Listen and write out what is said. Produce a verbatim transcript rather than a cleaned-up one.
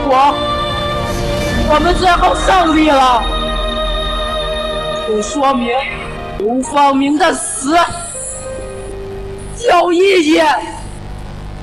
果，我们最后胜利了，就说明刘方明的死有意义。